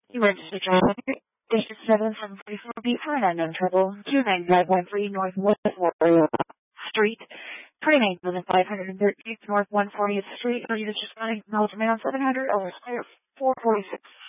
Emergency driver, station 7744B for an unknown trouble, 29513 North West Warrior Street, 29,513th North 140th Street. Are you just responding to acknowledgement on 700 over 446?